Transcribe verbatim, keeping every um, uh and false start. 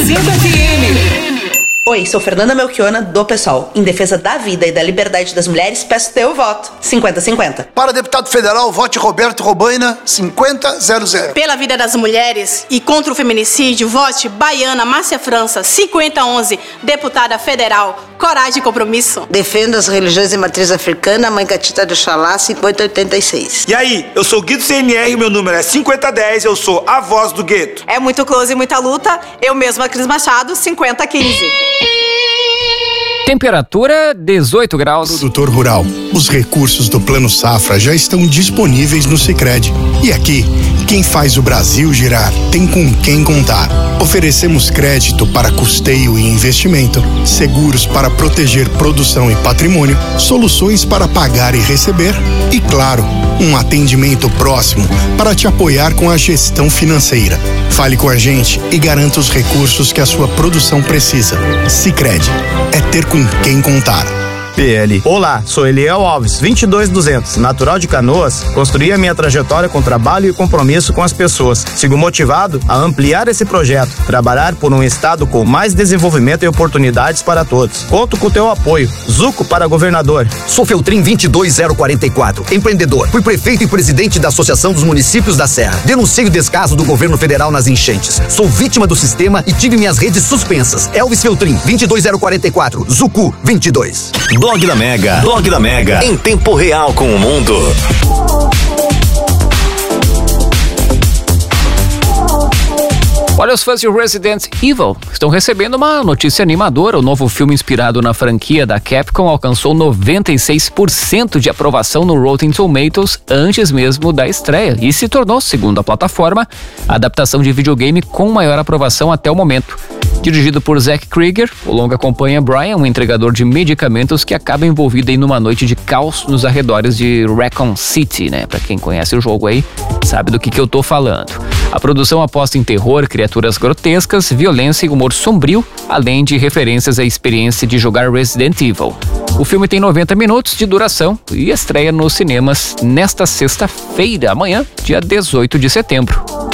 cinco F M. Oi, sou Fernanda Melchiona, do PSOL. Em defesa da vida e da liberdade das mulheres, peço teu voto. cinquenta a cinquenta. Para deputado federal, vote Roberto Robaina, cinquenta a zero zero. Pela vida das mulheres e contra o feminicídio, vote Baiana Márcia França, cinquenta a onze, deputada federal. Coragem e compromisso. Defendo as religiões de matriz africana, Mãe Catita do Xalá, cinquenta a oitenta e seis. E aí, eu sou o Guido C N R, meu número é cinquenta a dez, eu sou a voz do gueto. É muito close e muita luta, eu mesma, Cris Machado, cinquenta a quinze. Temperatura dezoito graus. Produtor rural, os recursos do Plano Safra já estão disponíveis no Sicredi. E aqui, quem faz o Brasil girar tem com quem contar. Oferecemos crédito para custeio e investimento, seguros para proteger produção e patrimônio, soluções para pagar e receber e, claro, um atendimento próximo para te apoiar com a gestão financeira. Fale com a gente e garanta os recursos que a sua produção precisa. Sicredi é ter com quem contar. P L. Olá, sou Eliel Alves, vinte e dois duzentos, natural de Canoas. Construí a minha trajetória com trabalho e compromisso com as pessoas. Sigo motivado a ampliar esse projeto, trabalhar por um estado com mais desenvolvimento e oportunidades para todos. Conto com o teu apoio. Zuco para governador. Sou Feltrin vinte e dois zero quarenta e quatro, empreendedor. Fui prefeito e presidente da Associação dos Municípios da Serra. Denunciei o descaso do governo federal nas enchentes. Sou vítima do sistema e tive minhas redes suspensas. Elvis Feltrin vinte e dois zero quarenta e quatro, Zucu vinte e dois. Blog da Mega. Blog da Mega. Em tempo real com o mundo. Olha, os fãs de Resident Evil estão recebendo uma notícia animadora. O novo filme inspirado na franquia da Capcom alcançou noventa e seis por cento de aprovação no Rotten Tomatoes antes mesmo da estreia e se tornou, segundo a plataforma, a adaptação de videogame com maior aprovação até o momento. Dirigido por Zack Krieger, o longa acompanha Brian, um entregador de medicamentos que acaba envolvido em uma noite de caos nos arredores de Raccoon City, né? Pra quem conhece o jogo aí, sabe do que, que eu tô falando. A produção aposta em terror, criaturas grotescas, violência e humor sombrio, além de referências à experiência de jogar Resident Evil. O filme tem noventa minutos de duração e estreia nos cinemas nesta sexta-feira, amanhã, dia dezoito de setembro.